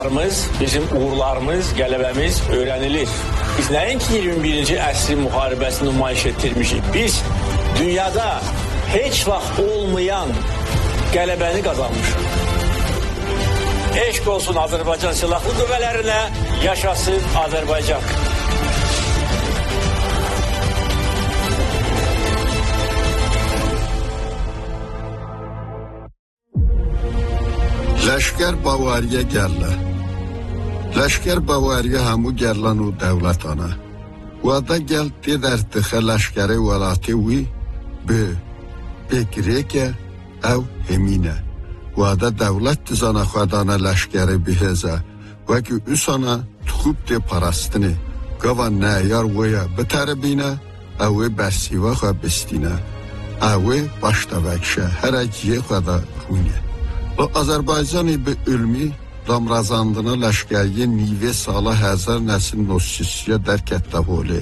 Bizim uğurlarımız, qələbəmiz öyrənilir. Biz nəinki 21-ci əsrin müharibəsini nümayiş etdirmişik. Biz dünyada heç vaxt olmayan qələbəni qazanmışıq. Eşq olsun Azərbaycan Silahlı Qüvvələrinə, yaşasın Azərbaycan. لشکر باوریه گله لشکر باوریه همو گلن و دولتانه و دا گل تی در تخه لشکر ولاتی وی به بکره که او همینه و دا دولت تزانه خودانه لشکر بهزه و که اوسانه تخوب تی پرستنه گوه نیار ویا بتربینه او برسیوه خواه بستینه او باشتا وکشه هر اجیه خواه خونه O Azərbaycanı bir ülmi damrazandına ləşkəriyə nivə sala həzər nəsil nosisiyə dərk etdə holi.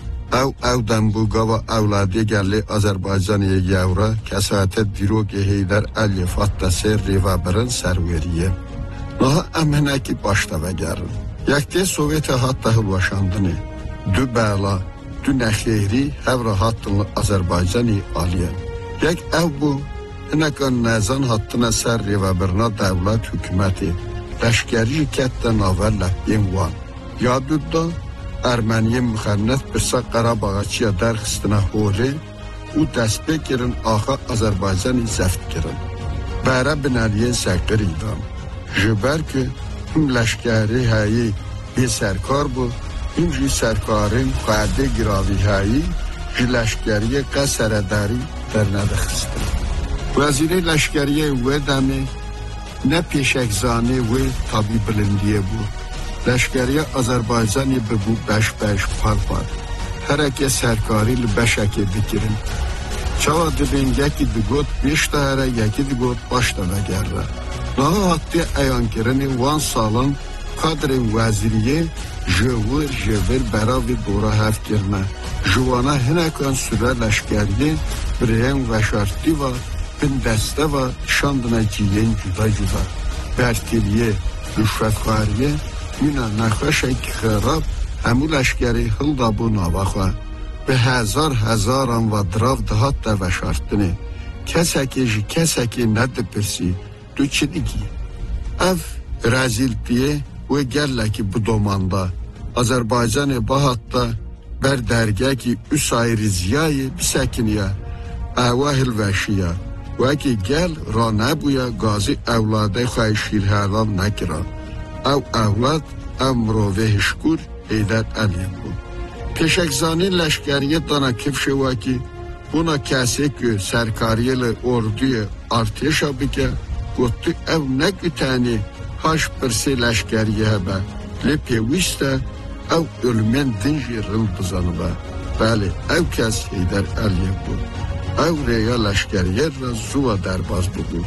Əvdən bu qava əvladı gəlli Azərbaycanıya yəvra kəsətə dirogi Heydər Əliyev hatta serri və birin sərveriyə. Naha əminəki başda və gərin. Yəkdə Sovyetə hatta hülvaşandını. Dü bəla, dü nəxeyri həvra hattınlı Azərbaycanı aliyen. Yək əv bu Hınakın nəzan hattına sərri və birna dəvlət hüküməti Ləşkəri şirkətdən avəl ləbbin van. Yadudda Erməniyə müxənnət birsə Qarabağa-çiyə dərxistinə holi u dəstbə girin axa Azərbaycanı zəft girin. Bərə binəliyin səkir idam. Jibər ki, hüm Ləşkəri həyi bir sərkar bu, hüm ji sərkarın xərdə giravi həyi ji Ləşkəriyə qəsərədəri dərnədə xistir. Vəziri Ləşkəriyə və dəmi nə peşəkzani və tabi bilindiyə bu. Ləşkəriyə Azərbaycanı bu bəş-bəş par-par. Hərəkə sərkari li bəşəkə bikirin. Çava dibin yəki digot, beş dəhərə yəki digot başda və gərrə. Naha hattı əyankirini van salın kadrin vəziriyə jövür bəravi dora həv girmə. Juvana hinəkan sürə Ləşkəriyə birəyən və şartlı var. Bin dəstə və şandına giyin cüda-cüda. Bərtiliyə, rüşvətxariyə, minə nəxəşək xərab, həmü ləşkəri hılda bu navaxva. Və həzaran və drav dahat da və şartını. Kəsəki nədir pirsi, düçidiki. Əv rəzildiyə və gəllə ki bu domanda. Azərbaycanı bahatda bər dərgə ki üs ayrı ziyayı bisəkiniyə. Əvahil vəşiyə. و اگه گل را نبویا گازی اولاده خواهی شیرهران نکرا او اولاد امروه هشکور Heydər Əliyev bu. Peşəkzani ləşkəriyə dana kifşe vaki buna kəsək sərkariyelə orduya artışa bikə gottu ev nə gütəni haş birsi ləşkəriyə həbə li pevistə ev ölmən dinci rıldızanı bə. Bəli, ev kəs Heydər Əliyev bu. Əvrəyə ləşkəriyə zuva dərbaz budur.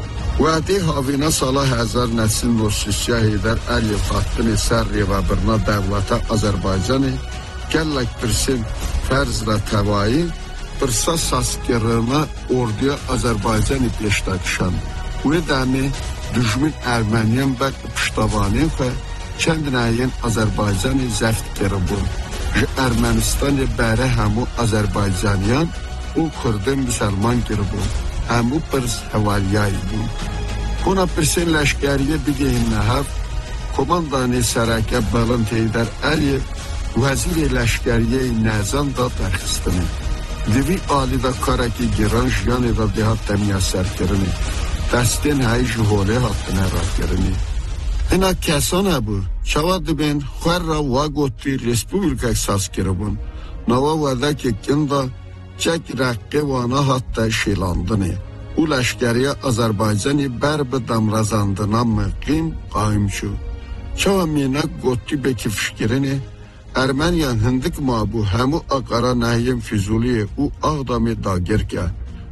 Vədi havina sala həzər nəsil nosisiyə Heydər Əliyev hattını sərri və birna dəvlətə Azərbaycanı gəllək birsin fərzlə təvayi birsa saskirına orduya Azərbaycanı peştakşan. Bu dəmi düşmün Erməniyyən və piştavanin və kəndinəyin Azərbaycanı zəft geribun. Ermənistanı bərə həmu Azərbaycanyan o Kürdə müsəlman giribun. Həmu pırs həvaliyayı bu. Buna pirsin ləşkəriyə bigeyin nəhəv, komandanı sərəkə Balint Heydər Əliyev, vəzir ləşkəriyə nəzan da dərxistini. Divi alida karaki giran jiyani da dehat təmiyə sərkirini. Dəstin həy jihole hattına rəhkirini. Hina kəsan bu, çavadı ben xərra vagotti respublikak sas giribun. Nava vədə ki kinda çək rəqqi vana hatta şilandını. O ləşkəriyə Azərbaycanı bərbi damrazandına müqim qaimçu. Çava minə qotti beki fişkirini, Erməniyan hindik mabu həmu aqara nəhyin Füzuliyə u ağdamı dagirkə.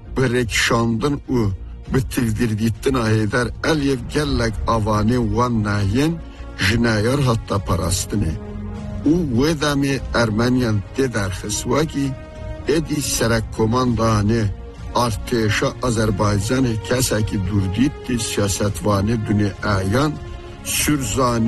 Brekşandın u bitildirdittin Heydər Əliyev gəllək avani van nəhyin jinayar hatta parastını. O vedəmi Erməniyan dedərxis vaki edi sərək komandanı artışa Azərbaycanı kəsəki durditti siyasetvanı dünü əyan sürzani